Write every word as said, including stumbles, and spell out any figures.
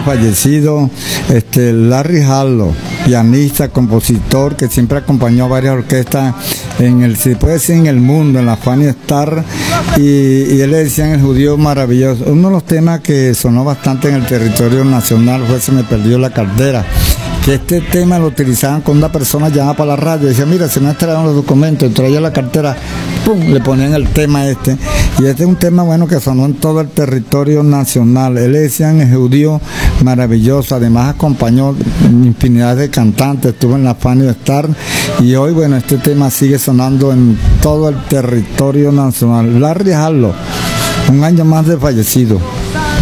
fallecido, este, Larry Harlow, pianista, compositor, que siempre acompañó a varias orquestas en el, se puede decir, en el mundo, en la Fanny Star, y, y él le decían el judío maravilloso. Uno de los temas que sonó bastante en el territorio nacional fue Se me perdió la cartera, que este tema lo utilizaban cuando una persona llamaba para la radio y decía, mira, se me han traído los documentos, traía la cartera, pum, le ponían el tema este, y este es un tema bueno que sonó en todo el territorio nacional. Él le decían el judío maravilloso, además acompañó infinidad de cantantes, estuvo en la Fanny Star, y hoy, bueno, este tema sigue sonando en todo el territorio nacional. Larry Harlow, un año más de fallecido.